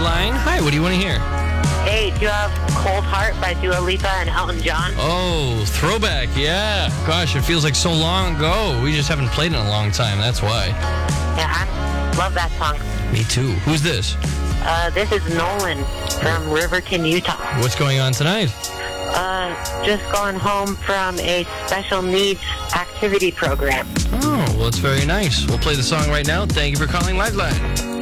Liveline. Hi, what do you want to hear? Hey, do you have Cold Heart by Dua Lipa and Elton John? Oh, throwback, yeah. Gosh, it feels like so long ago. We just haven't played in a long time, that's why. Yeah, I love that song. Me too. Who's this? This is Nolan from Riverton, Utah. What's going on tonight? Just going home from a special needs activity program. Oh, well, it's very nice. We'll play the song right now. Thank you for calling Liveline.